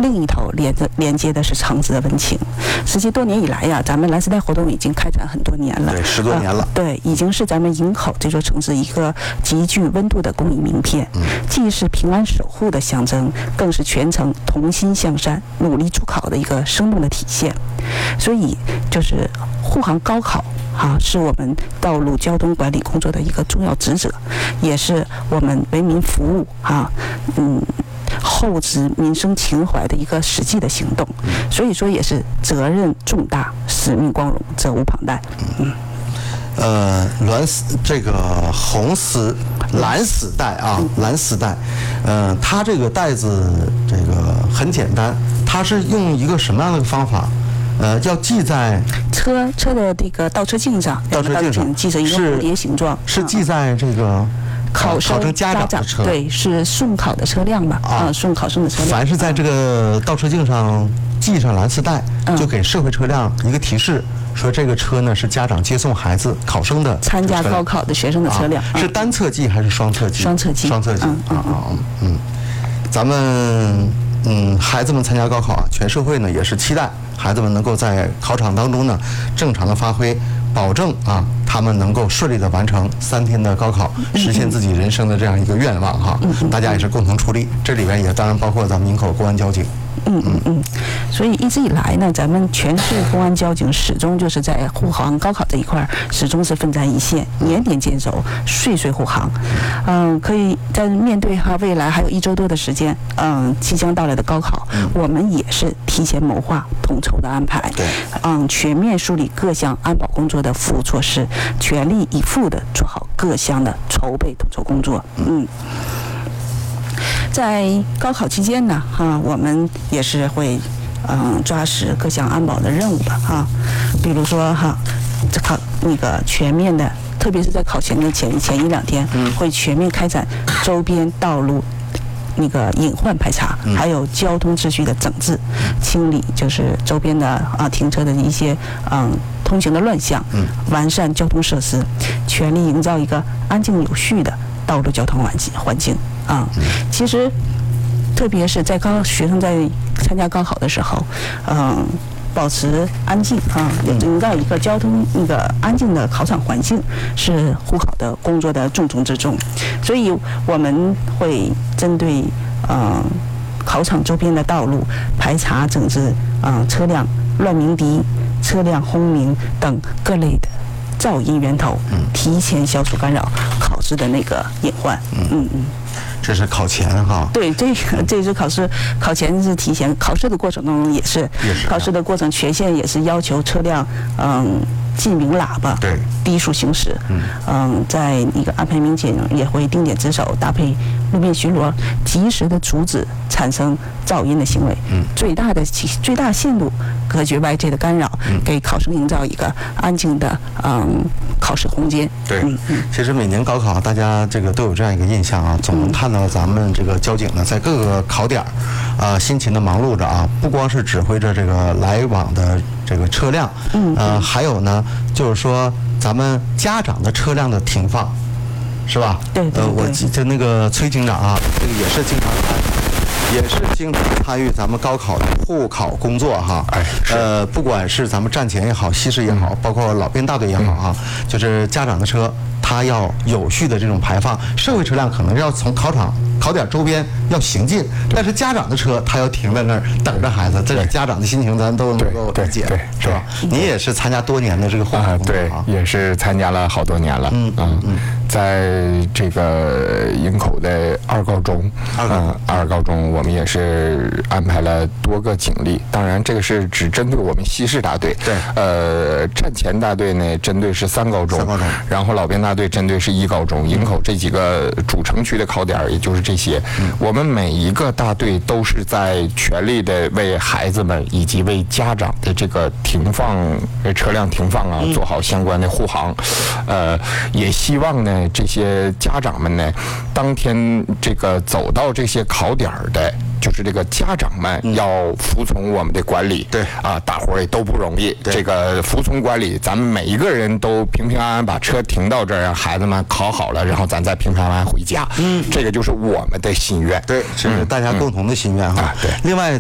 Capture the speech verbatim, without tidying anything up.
另一头连着连接的是城市的温情。实际多年以来呀、啊，咱们蓝丝带活动已经开展很多年了， 对，十多年了、呃。 对，已经是咱们营口这座城市一个极具温度的公益名片， 嗯、 既是平安守护的象征，更是全程同心向善、努力助考的一个生动的体现。所以，就是护航高考。啊，是我们道路交通管理工作的一个重要职责，也是我们为民服务啊，嗯，厚植民生情怀的一个实际的行动。所以说，也是责任重大、使命光荣、责无旁贷。嗯。 呃，蓝丝这个红丝蓝丝带啊，蓝丝带，呃，它这个带子这个很简单，它是用一个什么样的方法？呃，要系在车车的这个倒车镜上， 倒车镜上系成一个蝴蝶形状， 是系在这个考考生家长的车， 对，是送考的车辆吧？啊，送考生的车辆。 凡是在这个倒车镜上系上蓝丝带， 嗯、 就给社会车辆一个提示，说这个车呢是家长接送孩子考生的参加高考的学生的车辆。 啊、是单侧系还是双侧系？ 双侧系。 双侧系。 嗯嗯啊嗯嗯，咱们嗯孩子们参加高考啊，全社会呢也是期待孩子们能够在考场当中呢正常的发挥，保证啊他们能够顺利的完成三天的高考，实现自己人生的这样一个愿望哈。大家也是共同出力，这里边也当然包括咱们营口公安交警。 嗯嗯嗯，所以一直以来呢，咱们全市公安交警始终就是在护航高考这一块，始终是奋战一线，年年坚守，岁岁护航。嗯，可以在面对哈未来还有一周多的时间，嗯，即将到来的高考，我们也是提前谋划、统筹的安排， 对， 嗯，全面梳理各项安保工作的服务措施，全力以赴的做好各项的筹备统筹工作。嗯。在高考期间呢，哈、啊，我们也是会，嗯，抓实各项安保的任务的哈、啊。比如说哈，这考那个全面的，特别是在考前的前前一两天，会全面开展周边道路那个隐患排查，还有交通秩序的整治、清理，就是周边的啊停车的一些嗯通行的乱象，完善交通设施，全力营造一个安静有序的道路交通环境环境。啊，其实，特别是在高学生在参加高考的时候，嗯，保持安静啊，营造一个交通那个安静的考场环境，是护考的工作的重中之重。所以我们会针对嗯考场周边的道路排查整治啊车辆乱鸣笛、车辆轰鸣等各类的噪音源头，提前消除干扰考试的那个隐患。嗯嗯。 这是考前哈， 对，这个这是考试，考前是提前，考试的过程当中也是， 也是考试的过程全线也是要求车辆，嗯，记鸣喇叭， 对， 低速行驶，嗯，嗯，在那个安排民警也会定点值守，搭配路面巡逻，及时的阻止产生噪音的行为，嗯，最大的最大限度隔绝外界的干扰，嗯，给考生营造一个安静的嗯考试空间。 对，嗯嗯，其实每年高考大家这个都有这样一个印象啊，总能看到咱们这个交警呢在各个考点啊、呃、辛勤的忙碌着啊，不光是指挥着这个来往的这个车辆，嗯，呃，还有呢就是说咱们家长的车辆的停放，是吧？ 对对对。 呃，我记得那个崔警长啊，这个也是经常参，也是经常参与咱们高考的护考工作哈。 哎， 呃，不管是咱们站前也好，西式也好，嗯、包括老编大队也好啊，嗯、就是家长的车，它要有序的这种排放，社会车辆可能要从考场。考点周边要行进，但是家长的车他要停在那儿等着孩子，这是家长的心情，咱都能够理解，是吧？你也是参加多年的这个护考工作啊？对，也是参加了好多年了。嗯嗯嗯，在这个营口的二高中，嗯，二高中我们也是安排了多个警力，当然这个是只针对我们西市大队。 对， 呃，站前大队呢针对是三高中， 三高中， 然后老编大队针对是一高中，营口这几个主城区的考点，也就是这。这些，我们每一个大队都是在全力的为孩子们以及为家长的这个停放车辆停放啊做好相关的护航，呃，也希望呢这些家长们呢，当天这个走到这些考点的。就是这个家长们要服从我们的管理， 对啊，大伙儿也都不容易。这个服从管理，咱们每一个人都平平安安把车停到这儿，让孩子们考好了，然后咱再平平安安回家。嗯，这个就是我们的心愿。 对，这是大家共同的心愿哈。 嗯、对， 另外。